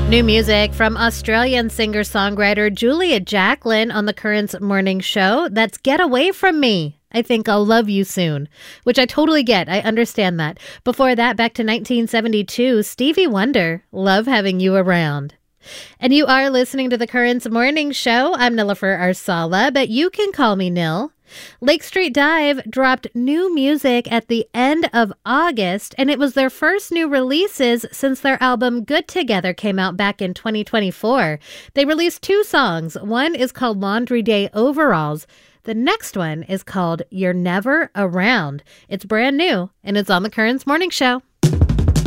New music from Australian singer-songwriter Julia Jacklin on the Currents Morning Show. That's Get Away From Me. I Think I'll Love You Soon, which I totally get. I understand that. Before that, back to 1972, Stevie Wonder, Love Having You Around. And you are listening to the Currents Morning Show. I'm Nilofer Arsala, but you can call me Nil. Lake Street Dive dropped new music at the end of August, and it was their first new releases since their album Good Together came out back in 2024. They released 2 songs. One is called Laundry Day Overalls. The next one is called You're Never Around. It's brand new, and it's on the Currents Morning Show.